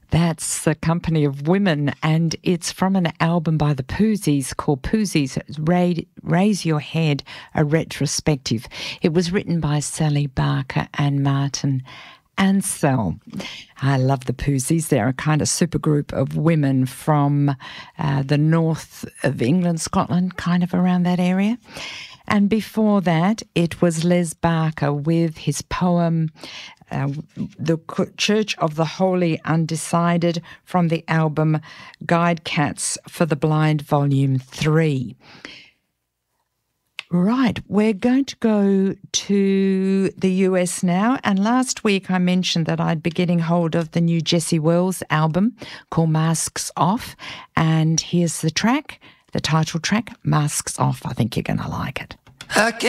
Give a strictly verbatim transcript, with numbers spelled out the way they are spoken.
That's the Company of Women, and it's from an album by the Poozies called Poozies Raise Your Head, a retrospective. It was written by Sally Barker and Martin Ansell. I love the Poozies. They're a kind of supergroup of women from uh, the north of England, Scotland, kind of around that area. And before that, it was Les Barker with his poem, uh, The Church of the Holy Undecided, from the album Guide Cats for the Blind, Volume three. Right, we're going to go to the U S now. And last week I mentioned that I'd be getting hold of the new Jessie Wells album called Masks Off. And here's the track, the title track, Masks Off. I think you're going to like it. I can't